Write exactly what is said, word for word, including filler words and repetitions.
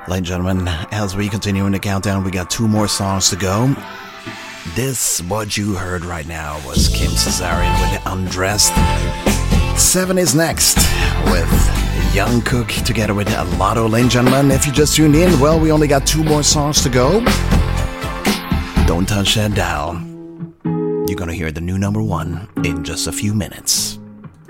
Ladies and gentlemen, as we continue in the countdown, we got two more songs to go. This, what you heard right now, was Kim Cesarion with Undressed. Seven is next with Young Cook together with Lotto. Ladies and gentlemen, if you just tuned in, well, we only got two more songs to go. Don't touch that dial. You're gonna hear the new number one in just a few minutes.